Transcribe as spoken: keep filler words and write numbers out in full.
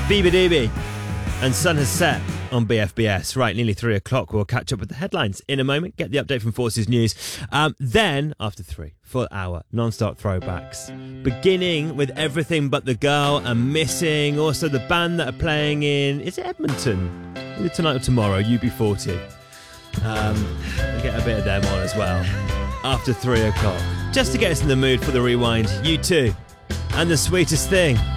Biba Doobie and Sun Has Set on B F B S. Right, nearly three o'clock. We'll catch up with the headlines in a moment. Get the update from Forces News. Um, then, after three, full hour, non-stop throwbacks. Beginning with Everything But The Girl and Missing. Also, the band that are playing in, is it Edmonton? Either tonight or tomorrow, U B forty. Um, we'll get a bit of them on as well. After three o'clock. Just to get us in the mood for the rewind. U two and The Sweetest Thing.